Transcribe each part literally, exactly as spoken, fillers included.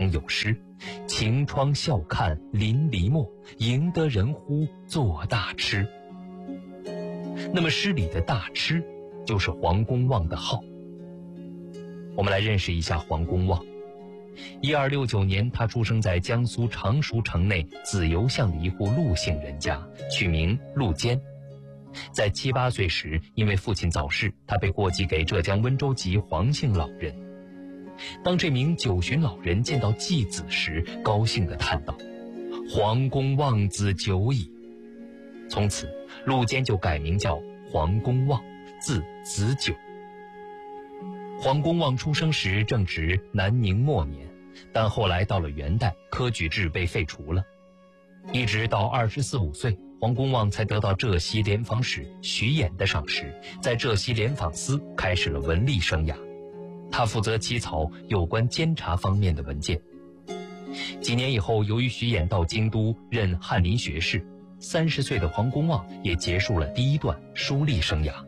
中有诗：晴窗笑看淋漓墨，赢得人乎作大痴。那么诗里的大痴就是黄公望的号。我们来认识一下黄公望。一二六九年，他出生在江苏常熟城内子由巷的一户陆姓人家，取名陆坚。在七八岁时，因为父亲早逝，他被过继给浙江温州籍黄姓老人。当这名九旬老人见到继子时，高兴地叹道：“黄公望子久矣。”从此，陆坚就改名叫黄公望，字子久。黄公望出生时正值南宁末年，但后来到了元代，科举制被废除了。一直到二十四五岁，黄公望才得到浙西联访使徐衍的赏识，在浙西联访司开始了文吏生涯。他负责起草有关监察方面的文件。几年以后，由于徐衍到京都任翰林学士，三十岁的黄公望也结束了第一段书吏生涯。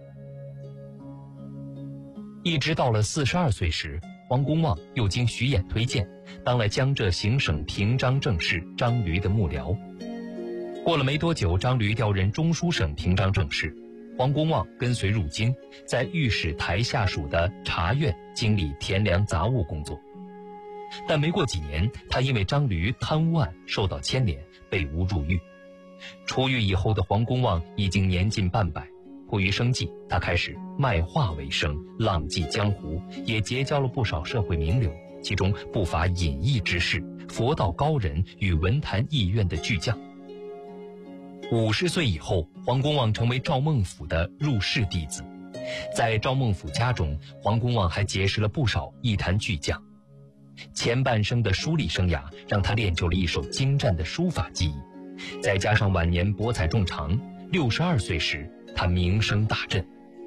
一直到了四十二岁时，黄公望又经徐衍推荐，当了江浙行省平章政事张驴的幕僚。过了没多久，张驴调任中书省平章政事，黄公望跟随入京，在御史台下属的察院经理田粮杂务工作。但没过几年，他因为张驴贪污案受到牵连，被诬入狱。出狱以后的黄公望已经年近半百，迫于生计，他开始卖画为生，浪迹江湖，也结交了不少社会名流，其中不乏隐逸之士、佛道高人与文坛艺苑的巨匠。五十岁以后，黄公望成为赵孟頫的入室弟子。在赵孟頫家中，黄公望还结识了不少艺坛巨匠。前半生的书吏生涯让他练就了一手精湛的书法技艺，再加上晚年博采众长，六十二岁时他名声大振。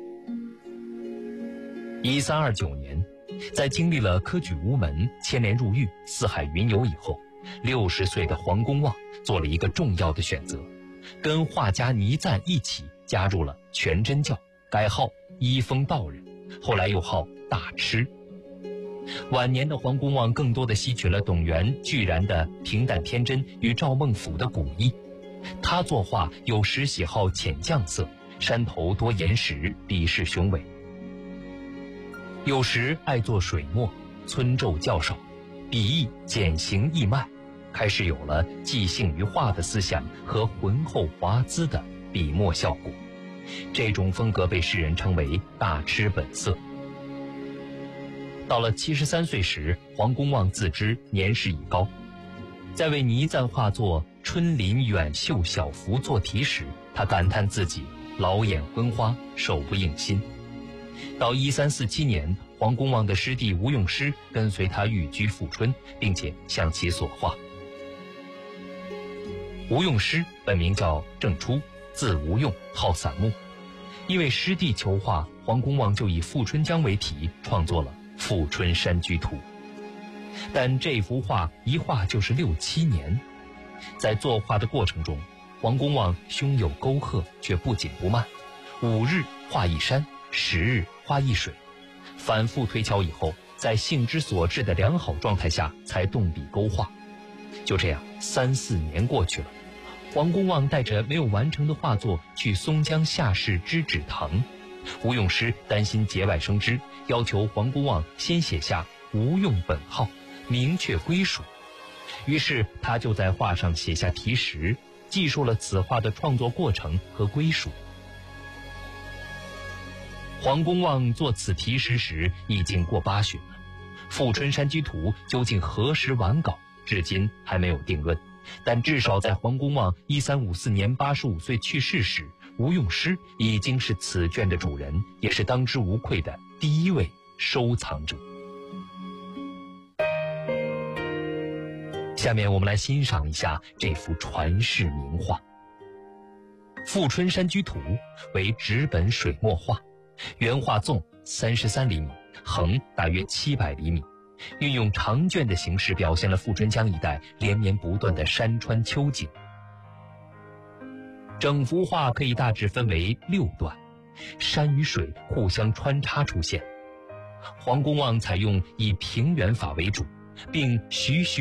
一三二九年，在经历了科举无门、牵连入狱、四海云游以后，六十岁的黄公望做了一个重要的选择，跟画家倪瓒一起加入了全真教，改号一风道人，后来又号大痴。晚年的黄公望更多的吸取了董源、巨然的平淡天真与赵孟頫的古意。他作画有时喜好浅绛色，山头多岩石，笔势雄伟；有时爱作水墨，皴皱较少，笔意简行意迈，开始有了寄兴于画的思想和浑厚华姿的笔墨效果。这种风格被世人称为大痴本色。到了七十三岁时，黄公望自知年事已高，在为倪瓒画作《春林远秀小幅》做题时，他感叹自己老眼昏花，手不应心。到一三四七年，黄公望的师弟吴用师跟随他寓居富春，并且向其所画。吴用师本名叫郑初，字吴用，号散木。因为师弟求画，黄公望就以富春江为题，创作了《富春山居图》。但这幅画一画就是六七年。在作画的过程中，黄公望胸有沟壑，却不紧不慢，五日画一山，十日画一水，反复推敲以后，在兴之所至的良好状态下才动笔勾画。就这样三四年过去了，黄公望带着没有完成的画作去松江下士知止堂。吴用师担心节外生枝，要求黄公望先写下吴用本号，明确归属。于是他就在画上写下题时，记述了此画的创作过程和归属。黄公望作此题诗时已经过八旬了，《富春山居图》究竟何时完稿，至今还没有定论。但至少在黄公望一三五四年八十五岁去世时，吴用师已经是此卷的主人，也是当之无愧的第一位收藏者。下面我们来欣赏一下这幅传世名画。《富春山居图》为纸本水墨画，原画纵三十三厘米，横大约七百厘米，运用长卷的形式表现了富春江一带连绵不断的山川秋景。整幅画可以大致分为六段，山与水互相穿插出现。黄公望采用以平原法为主，并徐徐